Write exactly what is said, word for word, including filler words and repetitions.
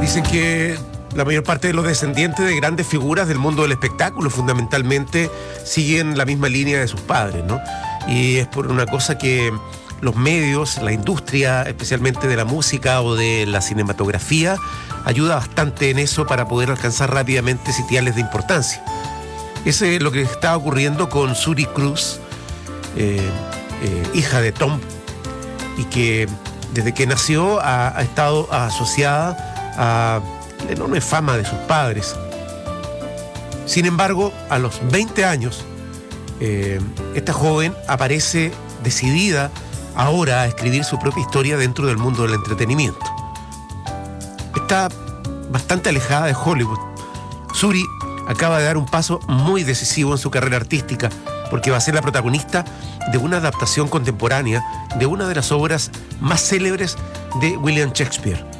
Dicen que la mayor parte de los descendientes de grandes figuras del mundo del espectáculo fundamentalmente siguen la misma línea de sus padres, ¿no? Y es por una cosa que los medios, la industria, especialmente de la música o de la cinematografía, ayuda bastante en eso para poder alcanzar rápidamente sitiales de importancia. Ese es lo que está ocurriendo con Suri Cruise, eh, eh, hija de Tom, y que desde que nació ha, ha estado asociada a la enorme fama de sus padres. Sin embargo, a los veinte años, eh, esta joven aparece decidida ahora a escribir su propia historia dentro del mundo del entretenimiento. Está bastante alejada de Hollywood. Suri acaba de dar un paso muy decisivo en su carrera artística, porque va a ser la protagonista de una adaptación contemporánea de una de las obras más célebres de William Shakespeare.